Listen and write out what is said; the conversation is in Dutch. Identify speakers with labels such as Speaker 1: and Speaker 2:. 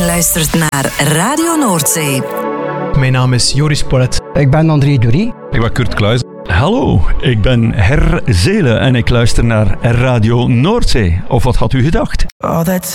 Speaker 1: luistert naar Radio Noordzee.
Speaker 2: Mijn naam is Joris Polet.
Speaker 3: Ik ben André Dury.
Speaker 4: Ik ben Kurt Kluis. Hallo, ik ben Her Zelen en ik luister naar Radio Noordzee. Of wat had u gedacht?
Speaker 5: All that's